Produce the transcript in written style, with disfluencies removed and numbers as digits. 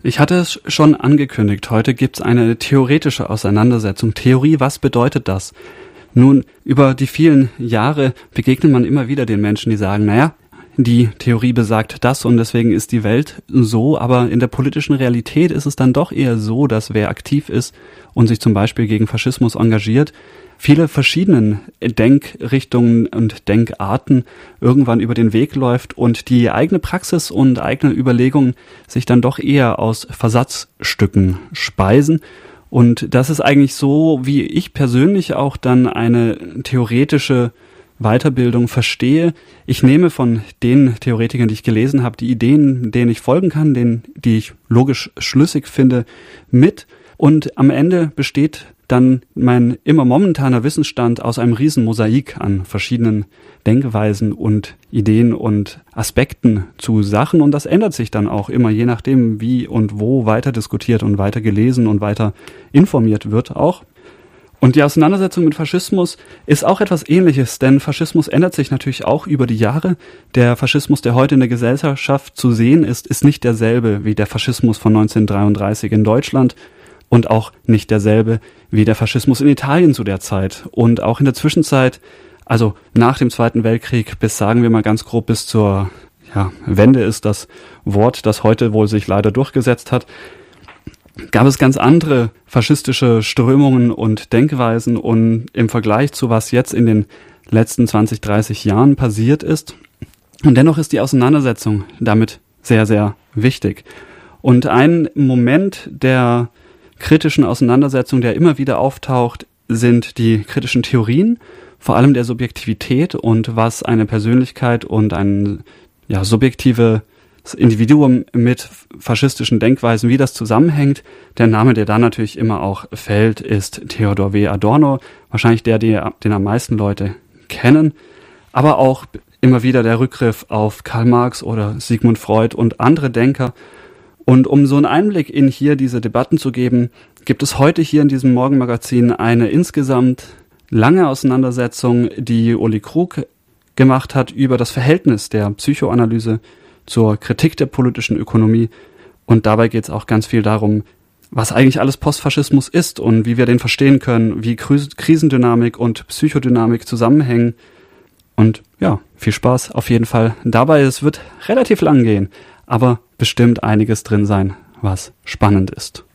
Ich hatte es schon angekündigt, heute gibt's eine theoretische Auseinandersetzung. Theorie, was bedeutet das? Nun, über die vielen Jahre begegnet man immer wieder den Menschen, die sagen, naja, die Theorie besagt das und deswegen ist die Welt so, aber in der politischen Realität ist es dann doch eher so, dass wer aktiv ist und sich zum Beispiel gegen Faschismus engagiert, viele verschiedenen Denkrichtungen und Denkarten irgendwann über den Weg läuft und die eigene Praxis und eigene Überlegungen sich dann doch eher aus Versatzstücken speisen. Und das ist eigentlich so, wie ich persönlich auch dann eine theoretische Weiterbildung verstehe. Ich nehme von den Theoretikern, die ich gelesen habe, die Ideen, denen ich folgen kann, die ich logisch schlüssig finde, mit. Und am Ende besteht dann mein immer momentaner Wissensstand aus einem riesen Mosaik an verschiedenen Denkweisen und Ideen und Aspekten zu Sachen. Und das ändert sich dann auch immer, je nachdem, wie und wo weiter diskutiert und weiter gelesen und weiter informiert wird auch. Und die Auseinandersetzung mit Faschismus ist auch etwas Ähnliches, denn Faschismus ändert sich natürlich auch über die Jahre. Der Faschismus, der heute in der Gesellschaft zu sehen ist, ist nicht derselbe wie der Faschismus von 1933 in Deutschland und auch nicht derselbe wie der Faschismus in Italien zu der Zeit. Und auch in der Zwischenzeit, also nach dem Zweiten Weltkrieg bis, sagen wir mal ganz grob, bis zur Wende ist das Wort, das heute wohl sich leider durchgesetzt hat, gab es ganz andere faschistische Strömungen und Denkweisen und im Vergleich zu was jetzt in den letzten 20, 30 Jahren passiert ist. Und dennoch ist die Auseinandersetzung damit sehr, sehr wichtig. Und ein Moment der kritischen Auseinandersetzung, der immer wieder auftaucht, sind die kritischen Theorien, vor allem der Subjektivität und was eine Persönlichkeit und ein subjektives Individuum mit faschistischen Denkweisen, wie das zusammenhängt. Der Name, der da natürlich immer auch fällt, ist Theodor W. Adorno, wahrscheinlich den am meisten Leute kennen, aber auch immer wieder der Rückgriff auf Karl Marx oder Sigmund Freud und andere Denker. Und um so einen Einblick in hier diese Debatten zu geben, gibt es heute hier in diesem Morgenmagazin eine insgesamt lange Auseinandersetzung, die Uli Krug gemacht hat über das Verhältnis der Psychoanalyse zur Kritik der politischen Ökonomie. Und dabei geht es auch ganz viel darum, was eigentlich alles Postfaschismus ist und wie wir den verstehen können, wie Krisendynamik und Psychodynamik zusammenhängen. Und ja, viel Spaß auf jeden Fall dabei. Es wird relativ lang gehen, aber bestimmt einiges drin sein, was spannend ist.